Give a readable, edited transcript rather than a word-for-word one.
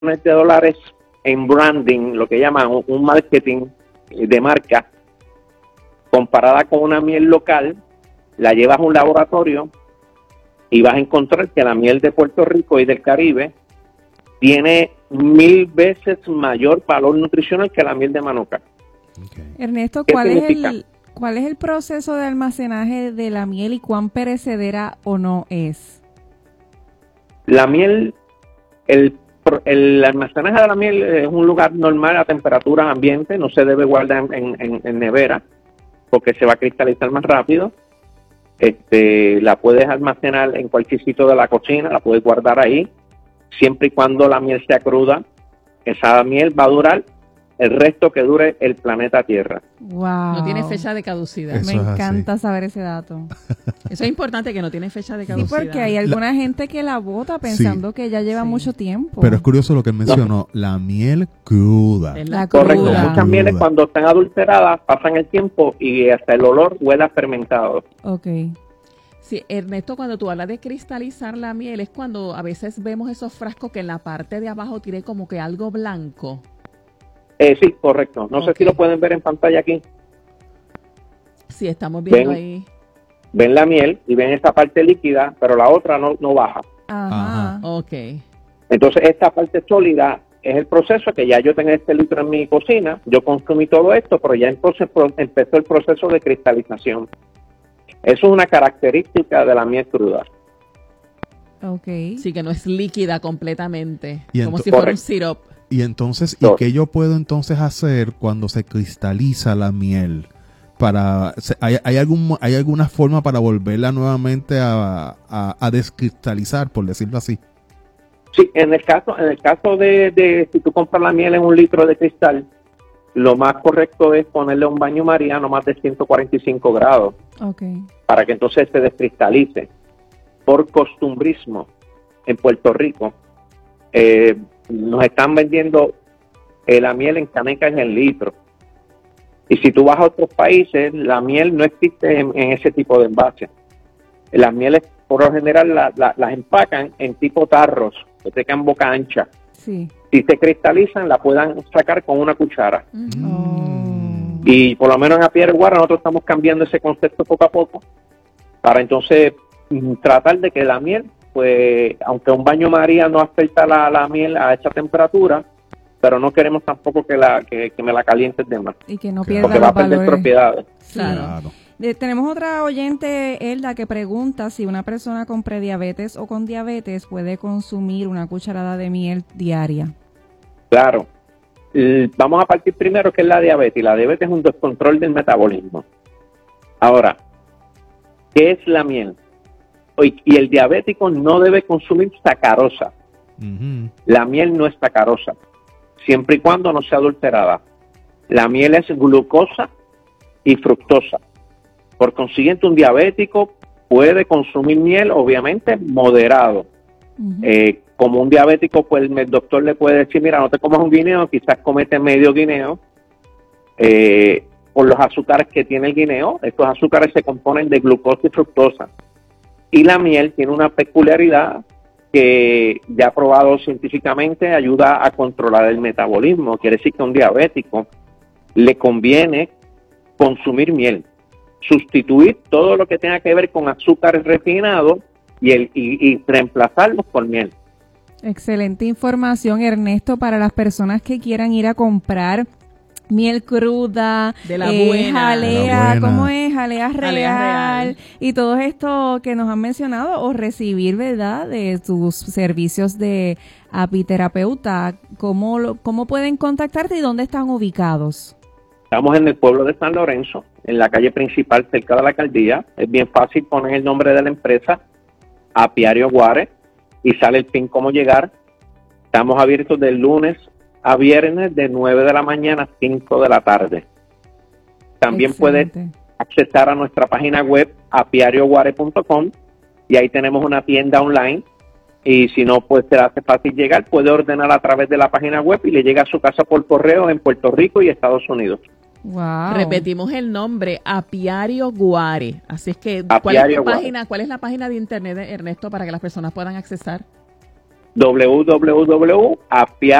de dólares en branding, lo que llaman un marketing de marca, comparada con una miel local, la llevas a un laboratorio y vas a encontrar que la miel de Puerto Rico y del Caribe tiene 1000 veces mayor valor nutricional que la miel de Manuka. Okay. Ernesto, ¿Qué ¿cuál significa? es el proceso de almacenaje de la miel y cuán perecedera o no es? La miel, el almacenaje de la miel es un lugar normal a temperatura ambiente, no se debe guardar en nevera porque se va a cristalizar más rápido. La puedes almacenar en cualquier sitio de la cocina, la puedes guardar ahí, siempre y cuando la miel sea cruda. Esa miel va a durar el resto que dure el planeta Tierra. Wow. No tiene fecha de caducidad. Eso Me es encanta saber ese dato. Eso es importante, que no tiene fecha de Sí, caducidad. porque hay alguna gente que la bota pensando que ya lleva mucho tiempo. Pero es curioso lo que él mencionó, la miel cruda. Es La Correcto, cruda. muchas mieles cuando están adulteradas pasan el tiempo y hasta el olor huele a fermentado. Ok. Sí, Ernesto, cuando tú hablas de cristalizar la miel, es cuando a veces vemos esos frascos que en la parte de abajo tiene como que algo blanco. Sí, correcto. No sé si lo pueden ver en pantalla aquí. Sí, estamos viendo Ven. ahí. Ven la miel y ven esta parte líquida, pero la otra no baja. Ajá. Ok. Entonces, esta parte sólida es el proceso que ya yo tengo este litro en mi cocina, yo consumí todo esto, pero ya entonces empezó el proceso de cristalización. Eso es una característica de la miel cruda. Ok. Sí, que no es líquida completamente, Y como ento- si fuera un Correcto. syrup. Y entonces, ¿y Dos. qué yo puedo entonces hacer cuando se cristaliza la miel? ¿Hay alguna forma para volverla nuevamente a descristalizar, por decirlo así? Sí, en el caso de si tú compras la miel en un litro de cristal, lo más correcto es ponerle un baño María no más de 145 grados Ok. para que entonces se descristalice. Por costumbrismo, en Puerto Rico, nos están vendiendo la miel en canecas en litro. Y si tú vas a otros países, la miel no existe en ese tipo de envase. Las mieles, por lo general, las empacan en tipo tarros, que tengan boca ancha. Sí. Si se cristalizan, la puedan sacar con una cuchara. Oh. Y por lo menos en Apiario Guara nosotros estamos cambiando ese concepto poco a poco para entonces tratar de que la miel, pues, aunque un baño María no afecta la miel a esa temperatura, pero no queremos tampoco que me la calientes de más, Y que no Claro. pierda porque va los a perder valores. propiedades. Sí. Claro. Tenemos otra oyente, Elda, que pregunta si una persona con prediabetes o con diabetes puede consumir una cucharada de miel diaria. Claro. Vamos a partir primero que es la diabetes. La diabetes es un descontrol del metabolismo. Ahora, ¿qué es la miel? Y el diabético no debe consumir sacarosa. Ujú. La miel no es sacarosa, siempre y cuando no sea adulterada. La miel es glucosa y fructosa. Por consiguiente, un diabético puede consumir miel, obviamente, moderado. Ujú. Como un diabético, pues el doctor le puede decir, mira, no te comas un guineo, quizás comete medio guineo, por los azúcares que tiene el guineo. Estos azúcares se componen de glucosa y fructosa. Y la miel tiene una peculiaridad que ya probado científicamente ayuda a controlar el metabolismo. Quiere decir que a un diabético le conviene consumir miel, sustituir todo lo que tenga que ver con azúcares refinados y reemplazarlos por miel. Excelente información, Ernesto, para las personas que quieran ir a comprar miel cruda, De la buena. jalea, De la buena. ¿cómo es? Jalea Jalea real, y todo esto que nos han mencionado, o recibir, ¿verdad?, de sus servicios de apiterapeuta. ¿Cómo pueden contactarte y dónde están ubicados? Estamos en el pueblo de San Lorenzo, en la calle principal cerca de la alcaldía. Es bien fácil poner el nombre de la empresa, Apiario Guare, y sale el pin cómo llegar. Estamos abiertos de lunes a viernes de 9 de la mañana a 5 de la tarde. También puedes Excelente. accesar a nuestra página web apiarioguare.com y ahí tenemos una tienda online. Y si no, pues te hace fácil llegar, puede ordenar a través de la página web y le llega a su casa por correo en Puerto Rico y Estados Unidos. Wow. Repetimos el nombre, Apiario Guare. Así es que, Apiario Guare. ¿cuál es la página de internet de Ernesto para que las personas puedan accesar? www.apiac.com